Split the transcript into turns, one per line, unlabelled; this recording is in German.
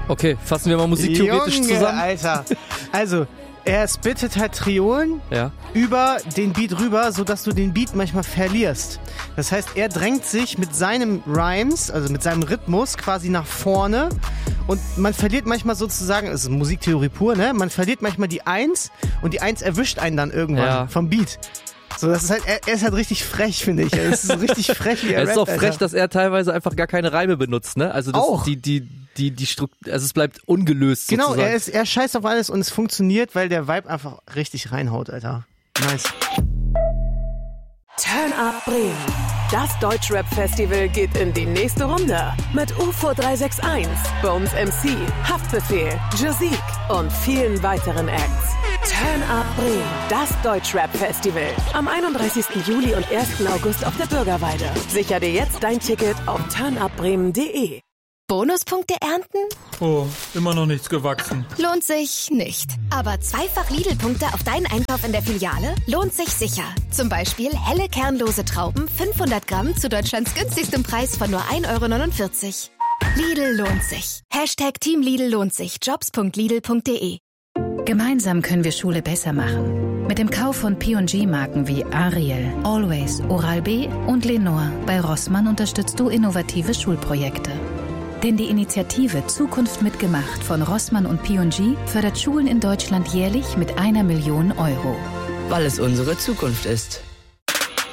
Okay, fassen wir mal musiktheoretisch zusammen.
Alter. Also, er spittet halt Triolen
Ja.
über den Beat rüber, sodass du den Beat manchmal verlierst. Das heißt, er drängt sich mit seinem Rhymes, also mit seinem Rhythmus quasi nach vorne und man verliert manchmal sozusagen, es ist Musiktheorie pur, ne? Man verliert manchmal die 1 und die 1 erwischt einen dann irgendwann vom Beat. So, das ist halt, er ist halt richtig frech, finde ich. Es ist so richtig frech, wie er
Es ist
rappt,
auch frech,
Alter.
dass er teilweise einfach gar keine Reime benutzt, ne? Also das,
Auch.
die Struktur, also es bleibt ungelöst
Genau,
sozusagen.
er scheißt auf alles und es funktioniert, weil der Vibe einfach richtig reinhaut, Alter. Nice.
Turn Up Bremen. Das Deutschrap-Festival geht in die nächste Runde. Mit UFO 361, Bones MC, Haftbefehl, Jasik und vielen weiteren Acts. Turn Up Bremen. Das Deutschrap-Festival. Am 31. Juli und 1. August auf der Bürgerweide. Sicher dir jetzt dein Ticket auf turnup-bremen.de.
Bonuspunkte ernten?
Oh, immer noch nichts gewachsen.
Lohnt sich nicht. Aber zweifach Lidl-Punkte auf deinen Einkauf in der Filiale lohnt sich sicher. Zum Beispiel helle kernlose Trauben 500 Gramm zu Deutschlands günstigstem Preis von nur 1,49 €. Lidl lohnt sich. Hashtag Team Lidl lohnt sich. Jobs.lidl.de.
Gemeinsam können wir Schule besser machen. Mit dem Kauf von P&G-Marken wie Ariel, Always, Oral-B und Lenore bei Rossmann unterstützt du innovative Schulprojekte. Denn die Initiative Zukunft mitgemacht von Rossmann und P&G fördert Schulen in Deutschland jährlich mit 1 Million €.
Weil es unsere Zukunft ist.